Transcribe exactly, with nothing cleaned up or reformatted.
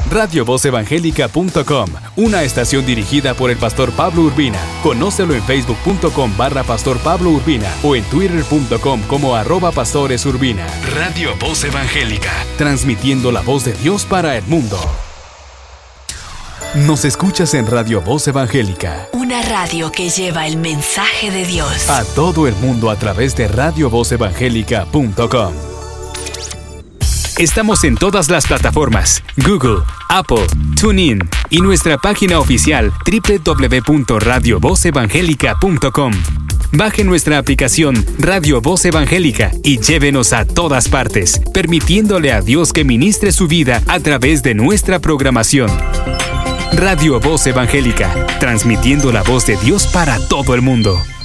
radio voz evangélica punto com, una estación dirigida por el pastor Pablo Urbina. Conócelo en facebook punto com barra pastor Pablo Urbina o en twitter punto com como arroba pastores Urbina. Radio Voz Evangélica, transmitiendo la voz de Dios para el mundo. Nos escuchas en Radio Voz Evangélica, una radio que lleva el mensaje de Dios a todo el mundo a través de radio voz evangélica punto com. Estamos en todas las plataformas: Google, Apple, TuneIn y nuestra página oficial doble u doble u doble u punto radio voz evangélica punto com. Baje nuestra aplicación Radio Voz Evangélica y llévenos a todas partes, permitiéndole a Dios que ministre su vida a través de nuestra programación. Radio Voz Evangélica, transmitiendo la voz de Dios para todo el mundo.